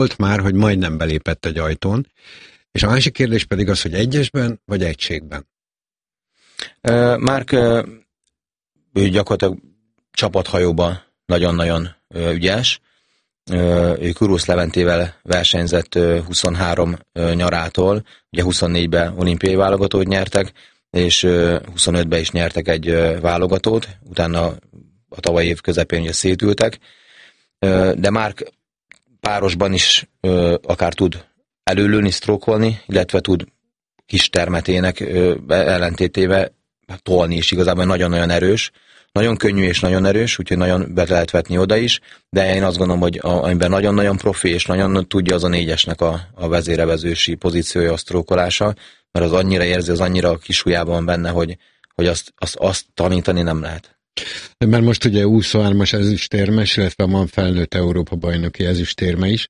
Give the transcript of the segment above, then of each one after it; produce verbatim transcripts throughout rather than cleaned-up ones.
volt már, hogy majdnem belépett egy ajtón, és a másik kérdés pedig az, hogy egyesben vagy egységben. Uh, Márk, uh, ő gyakorlatilag csapathajóban nagyon-nagyon uh, ügyes. Uh, ő Kurusz Leventével versenyzett uh, huszonhárom uh, nyarától, ugye huszonnégyben olimpiai válogatót nyertek, és uh, huszonötben is nyertek egy uh, válogatót, utána a tavalyi év közepén ugye szétültek, uh, de Márk párosban is uh, akár tud előlőni, sztrókolni, illetve tud kis termetének uh, ellentétével tolni is, igazából nagyon-nagyon erős. Nagyon könnyű és nagyon erős, úgyhogy nagyon be lehet vetni oda is, de én azt gondolom, hogy a, amiben nagyon-nagyon profi és nagyon tudja az a négyesnek a, a vezérevezősi pozíciója, a sztrókolása, mert az annyira érzi, az annyira a kisujjában van benne, hogy, hogy azt, azt, azt tanítani nem lehet. Mert most ugye huszonhármas ezüstérmes, illetve van felnőtt Európa-bajnoki ezüstérme is.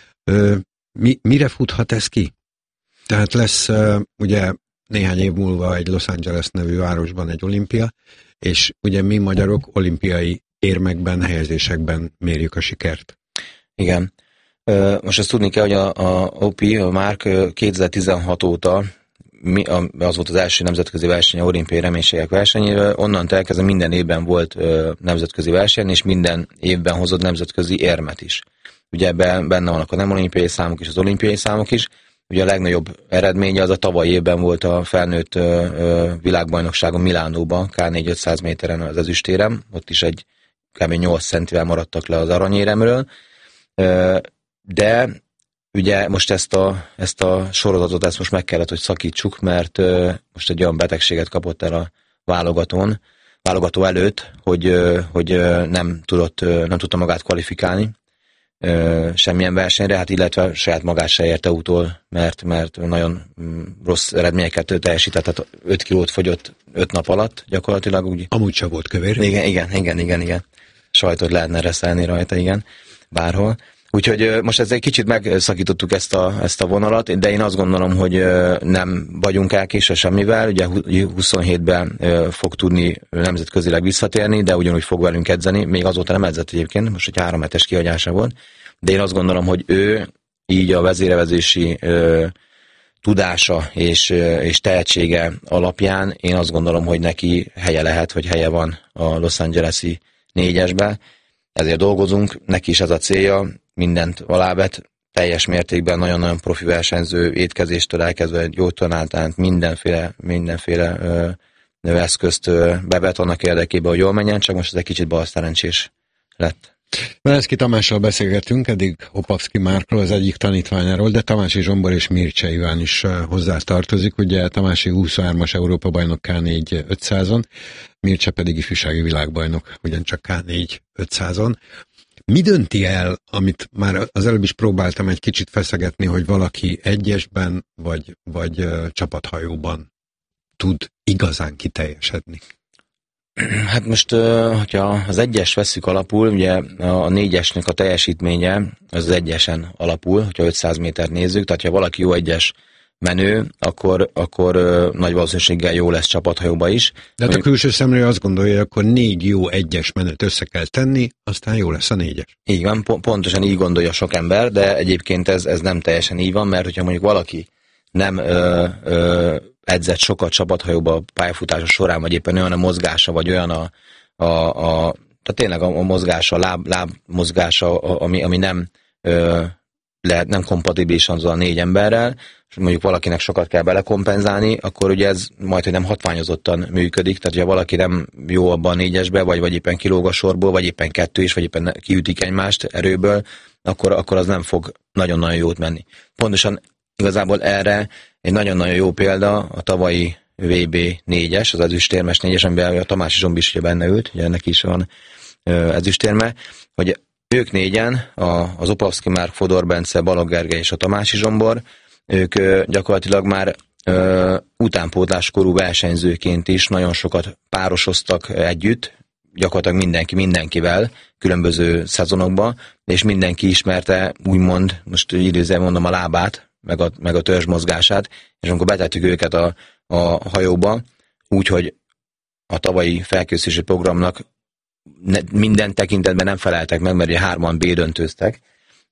Mi, mire futhat ez ki? Tehát lesz ugye néhány év múlva egy Los Angeles nevű városban egy olimpia, és ugye mi magyarok olimpiai érmekben, helyezésekben mérjük a sikert. Igen. Most ezt tudni kell, hogy a, a o pé, a Márk kétezer-tizenhat óta mi, az volt az első nemzetközi verseny, a olimpiai reménységek versenyéről, onnantól elkezdve minden évben volt nemzetközi verseny, és minden évben hozott nemzetközi érmet is. Ugye ebben benne vannak a nem olimpiai számok és az olimpiai számok is. Ugye a legnagyobb eredménye az a tavalyi évben volt a felnőtt ö, ö, világbajnokságon Milánóban, ká négy ötszáz méteren az ezüstérem, ott is egy kb. nyolc centivel maradtak le az aranyéremről, ö, de ugye most ezt a, ezt a sorozatot ezt most meg kellett, hogy szakítsuk, mert ö, most egy olyan betegséget kapott el a válogatón, válogató előtt, hogy, ö, hogy ö, nem tudott, ö, nem tudta magát kvalifikálni, Ö, semmilyen versenyre, hát illetve saját magát se érte utól, mert, mert nagyon rossz eredményeket teljesített, tehát öt kilót fogyott öt nap alatt gyakorlatilag. Úgy. Amúgy sem volt kövér. Igen, igen, igen, igen, igen. Sajtot lehetne reszelni rajta, igen, bárhol. Úgyhogy most ezzel egy kicsit megszakítottuk ezt a, ezt a vonalat, de én azt gondolom, hogy nem vagyunk elkésve semmivel, ugye huszonhétben fog tudni nemzetközileg visszatérni, de ugyanúgy fog velünk edzeni, még azóta nem edzett egyébként, most egy három hetes kihagyása volt, de én azt gondolom, hogy ő így a vezérevezési ö, tudása és, és tehetsége alapján én azt gondolom, hogy neki helye lehet, hogy helye van a Los Angeles-i négyesbe, ezért dolgozunk, neki is ez a célja, mindent alávet, teljes mértékben nagyon-nagyon profi versenyző, étkezéstől elkezdve egy jó tanált, mindenféle, mindenféle ö, ö, eszközt ö, bevet annak érdekében, hogy jól menjen, csak most ez egy kicsit balszerencsés lett. Velenszky Tamással beszélgetünk, eddig Opavszky Márkról, az egyik tanítványáról, de Tamási Zsombor és Mircea Iván is hozzá tartozik. Ugye Tamási huszonhármas Európa-bajnok ká négy ötszázon, Mircea pedig ifjúsági világbajnok, ugyancsak ká négy ötszázon. Mi dönti el, amit már az előbb is próbáltam egy kicsit feszegetni, hogy valaki egyesben vagy, vagy uh, csapathajóban tud igazán kiteljesedni? Hát most, hogyha az egyes vesszük alapul, ugye a négyesnek a teljesítménye az, az egyesen alapul, hogyha ötszáz métert nézzük, tehát ha valaki jó egyes menő, akkor, akkor nagy valószínűséggel jó lesz csapathajóba is. De hát a külső szemlélő azt gondolja, hogy akkor négy jó egyes menőt össze kell tenni, aztán jó lesz a négyes. Így van, pontosan így gondolja sok ember, de egyébként ez, ez nem teljesen így van, mert hogyha mondjuk valaki nem ö, ö, edzett sokat csapathajóba a pályafutása során, vagy éppen olyan a mozgása, vagy olyan a, a, a tehát tényleg a, a mozgása, a láb, láb mozgása, ami, ami nem ö, lehet, nem kompatibilis azzal a négy emberrel, és mondjuk valakinek sokat kell belekompenzálni, akkor ugye ez majd, hogy nem hatványozottan működik, tehát ha valaki nem jó abban a négyesbe, vagy, vagy éppen kilóg a sorból, vagy éppen kettő is, vagy éppen kiütik egymást erőből, akkor, akkor az nem fog nagyon-nagyon jót menni. Pontosan igazából erre egy nagyon-nagyon jó példa a tavalyi vé bé négyes, az ezüstérmes négyes, amiben a Tamási Zsombi is ugye benne ült, ugye ennek is van ezüstérme, hogy ők négyen, az Opavszky Márk, Fodor Bence, Balogh Gergely és a Tamási Zsombor, ők gyakorlatilag már utánpótláskorú versenyzőként is nagyon sokat párosoztak együtt, gyakorlatilag mindenki mindenkivel, különböző szezonokban, és mindenki ismerte, úgymond, most idézően mondom, a lábát, meg a, meg a törzs mozgását, és amikor betettük őket a, a hajóba, úgyhogy a tavalyi felkészülési programnak ne, minden tekintetben nem feleltek meg, mert ugye hárman B-döntőztek,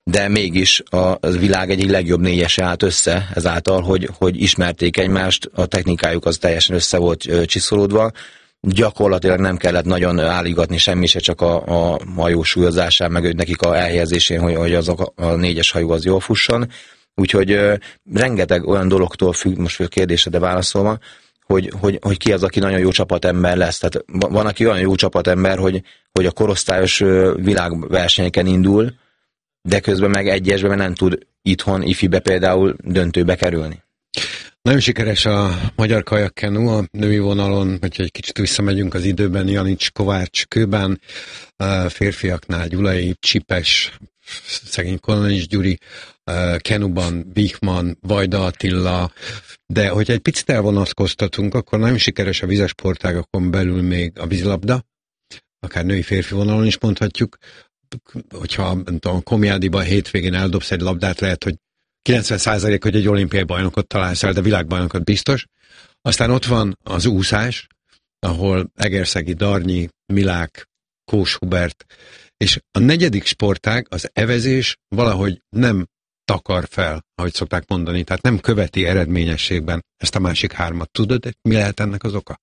de mégis a világ egyik legjobb négyese állt össze ezáltal, hogy, hogy ismerték egymást, a technikájuk az teljesen össze volt csiszolódva, gyakorlatilag nem kellett nagyon álligatni semmi se, csak a, a hajó súlyozásán, meg nekik a elhelyezésén, hogy, hogy az a, a négyes hajó az jól fusson. Úgyhogy ö, rengeteg olyan dologtól függ, most a kérdésedre válaszolva, hogy, hogy, hogy ki az, aki nagyon jó csapatember lesz. Tehát van, aki olyan jó csapatember, hogy, hogy a korosztályos világversenyeken indul, de közben meg egyesben nem tud itthon, ifibe például döntőbe kerülni. Nagyon sikeres a magyar kajakkenu a női vonalon, hogyha egy kicsit visszamegyünk az időben, Janics, Kovács, Kőbán, férfiaknál Gyulai, Csipes, szegény Kolonics Gyuri, kenuban Wichmann, Vajda Attila, de hogyha egy picit elvonatkoztatunk, akkor nagyon sikeres a vízesportágakon belül még a vízilabda, akár női férfi vonalon is mondhatjuk, hogyha nem tudom, Komjádiban hétvégén eldobsz egy labdát, lehet, hogy kilencven százalék, hogy egy olimpiai bajnokot találsz el, de világbajnokot biztos. Aztán ott van az úszás, ahol Egerszegi Darnyi, Milák, Kós Hubert, és a negyedik sportág, az evezés valahogy nem takar fel, ahogy szokták mondani, tehát nem követi eredményességben ezt a másik hármat. Tudod, mi lehet ennek az oka?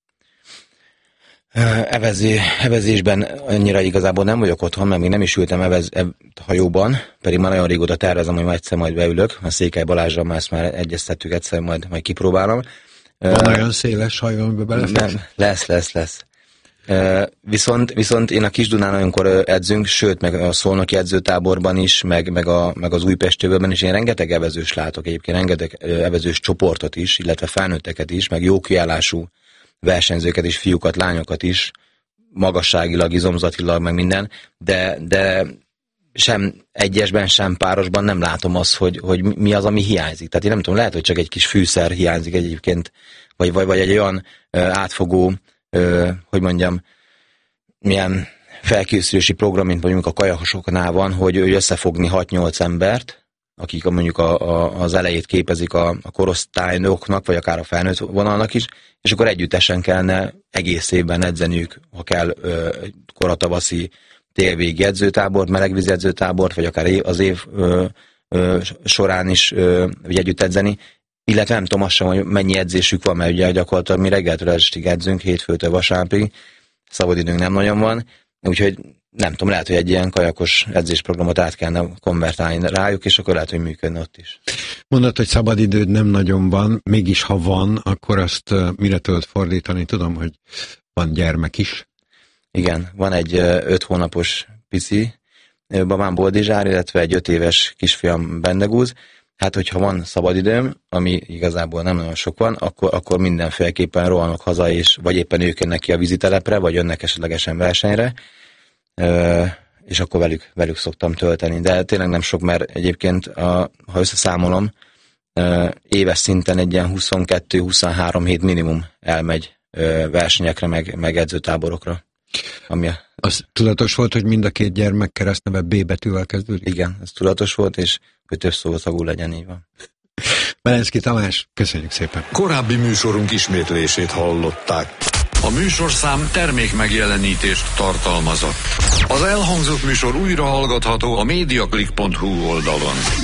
Evezé, evezésben annyira igazából nem vagyok otthon, mert még nem is ültem evez, ev, hajóban, pedig már nagyon régóta tervezem, hogy majd egyszer majd beülök. A Székely Balázsra már ezt már egyeztettük, egyszer majd, majd kipróbálom. Van uh, olyan széles hajó, amiben belefeksz? Nem, lesz, lesz, lesz. Uh, viszont, viszont én a Kis-Dunán olyankor edzünk, sőt, meg a Szolnoki edzőtáborban is, meg, meg, a, meg az Újpestőben is, én rengeteg evezős látok egyébként, rengeteg evezős csoportot is, illetve felnőtteket is, meg jó kiállású versenyzőket és fiúkat, lányokat is, magasságilag, izomzatilag, meg minden, de, de sem egyesben, sem párosban nem látom azt, hogy, hogy mi az, ami hiányzik. Tehát én nem tudom, lehet, hogy csak egy kis fűszer hiányzik egyébként, vagy, vagy, vagy egy olyan ö, átfogó, ö, hogy mondjam, milyen felkészülési program, mint mondjuk a kajakosoknál van, hogy, hogy összefogni hat-nyolc embert, akik mondjuk a, a, az elejét képezik a, a korosztályoknak, vagy akár a felnőtt vonalnak is, és akkor együttesen kellene egész évben edzeniük, ha kell koratavaszi télvégi edzőtábort, melegvízi edzőtábort, vagy akár az év ö, ö, során is ö, együtt edzeni, illetve nem tudom azt sem, hogy mennyi edzésük van, mert ugye gyakorlatilag mi reggeltől estig edzünk, hétfőtől vasárnapig, szabadidőnk nem nagyon van, úgyhogy nem tudom, lehet, hogy egy ilyen kajakos edzésprogramot át kellene konvertálni rájuk, és akkor lehet, hogy működne ott is. Mondod, hogy szabadidőd nem nagyon van, mégis ha van, akkor azt mire tudod fordítani? Tudom, hogy van gyermek is. Igen, van egy öt hónapos pici babám Boldizsár, illetve egy öt éves kisfiam Bendegúz. Hát, hogyha van szabadidőm, ami igazából nem nagyon sok van, akkor, akkor mindenféleképpen rohanok haza, és vagy éppen ők jönnek ki a vízitelepre, vagy jönnek esetlegesen versenyre, és akkor velük, velük szoktam tölteni. De tényleg nem sok, mert egyébként, a, ha összeszámolom, éves szinten egy ilyen huszonkettő-huszonhárom hét minimum elmegy versenyekre, meg, meg edzőtáborokra. Ami a... Az tudatos volt, hogy mind a két gyermek keresztneve B betűvel kezdődik? Igen, ez tudatos volt, és hogy több szószagú legyen, így van. Belenszky Tamás, köszönjük szépen. Korábbi műsorunk ismétlését hallották. A műsorszám termék megjelenítést tartalmazott. Az elhangzott műsor újra hallgatható a mediaclick pont hu oldalon.